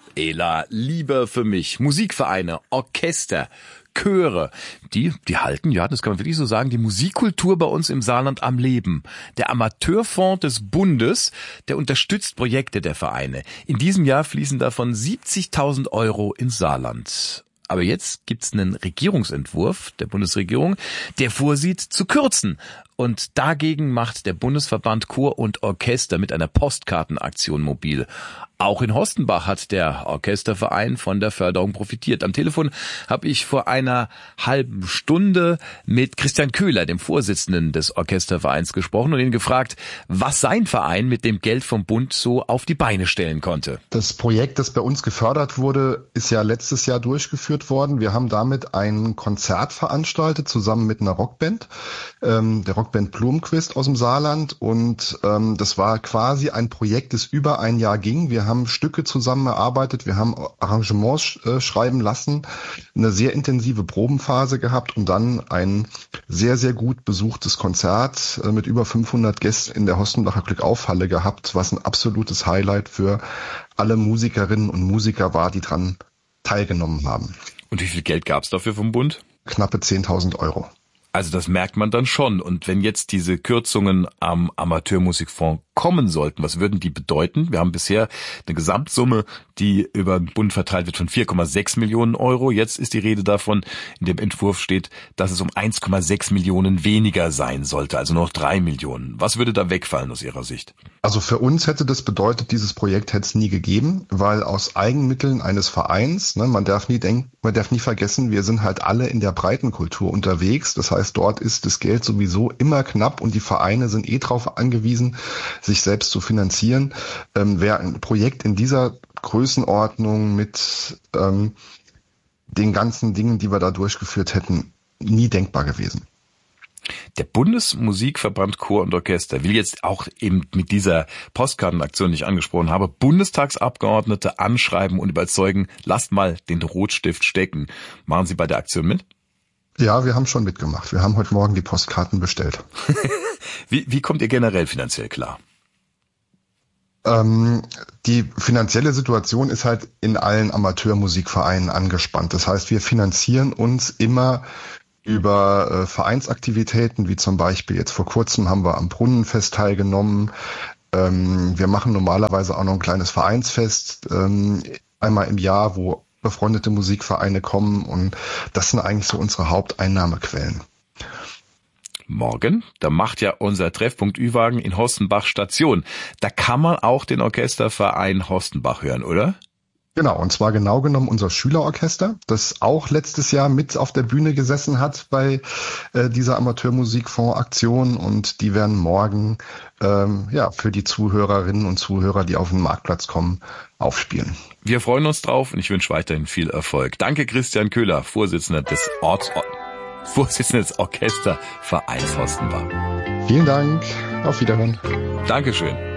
Ela, lieber für mich. Musikvereine, Orchester, Chöre, die halten, ja, das kann man wirklich so sagen, die Musikkultur bei uns im Saarland am Leben. Der Amateurfonds des Bundes, der unterstützt Projekte der Vereine. In diesem Jahr fließen davon 70.000 € ins Saarland. Aber jetzt gibt's einen Regierungsentwurf der Bundesregierung, der vorsieht, zu kürzen. Und dagegen macht der Bundesverband Chor und Orchester mit einer Postkartenaktion mobil. Auch in Horstenbach hat der Orchesterverein von der Förderung profitiert. Am Telefon habe ich vor einer halben Stunde mit Christian Köhler, dem Vorsitzenden des Orchestervereins, gesprochen und ihn gefragt, was sein Verein mit dem Geld vom Bund so auf die Beine stellen konnte. Das Projekt, das bei uns gefördert wurde, ist ja letztes Jahr durchgeführt worden. Wir haben damit ein Konzert veranstaltet, zusammen mit einer Rockband, der Rockband Blumenquist aus dem Saarland. Und das war quasi ein Projekt, das über ein Jahr ging. Wir haben Stücke zusammen erarbeitet, wir haben Arrangements schreiben lassen, eine sehr intensive Probenphase gehabt und dann ein sehr, sehr gut besuchtes Konzert mit über 500 Gästen in der Horstenbacher Glückauf-Halle gehabt, was ein absolutes Highlight für alle Musikerinnen und Musiker war, die dran teilgenommen haben. Und wie viel Geld gab's dafür vom Bund? Knappe 10.000 €. Also das merkt man dann schon. Und wenn jetzt diese Kürzungen am Amateurmusikfonds kommen sollten, was würden die bedeuten? Wir haben bisher eine Gesamtsumme, die über den Bund verteilt wird, von 4,6 Millionen €. Jetzt ist die Rede davon, in dem Entwurf steht, dass es um 1,6 Millionen weniger sein sollte, also nur noch 3 Millionen. Was würde da wegfallen aus Ihrer Sicht? Also für uns hätte das bedeutet, dieses Projekt hätte es nie gegeben, weil aus Eigenmitteln eines Vereins, man darf nie vergessen, wir sind halt alle in der Breitenkultur unterwegs. Das heißt, dort ist das Geld sowieso immer knapp und die Vereine sind darauf angewiesen, sich selbst zu finanzieren. Wäre ein Projekt in dieser Größenordnung mit den ganzen Dingen, die wir da durchgeführt hätten, nie denkbar gewesen. Der Bundesmusikverband Chor und Orchester will jetzt auch eben mit dieser Postkartenaktion, die ich angesprochen habe, Bundestagsabgeordnete anschreiben und überzeugen, lasst mal den Rotstift stecken. Machen Sie bei der Aktion mit? Ja, wir haben schon mitgemacht. Wir haben heute Morgen die Postkarten bestellt. Wie kommt ihr generell finanziell klar? Die finanzielle Situation ist halt in allen Amateurmusikvereinen angespannt. Das heißt, wir finanzieren uns immer über Vereinsaktivitäten, wie zum Beispiel jetzt vor kurzem haben wir am Brunnenfest teilgenommen. Wir machen normalerweise auch noch ein kleines Vereinsfest, einmal im Jahr, wo befreundete Musikvereine kommen, und das sind eigentlich so unsere Haupteinnahmequellen. Morgen, da macht ja unser Treffpunkt Ü-Wagen in Horstenbach Station. Da kann man auch den Orchesterverein Horstenbach hören, oder? Genau, und zwar genau genommen unser Schülerorchester, das auch letztes Jahr mit auf der Bühne gesessen hat bei dieser Amateurmusikfonds-Aktion, und die werden morgen für die Zuhörerinnen und Zuhörer, die auf den Marktplatz kommen, aufspielen. Wir freuen uns drauf und ich wünsche weiterhin viel Erfolg. Danke Christian Köhler, Vorsitzender des Orchestervereins Horstenbach. Vielen Dank, auf Wiederhören. Dankeschön.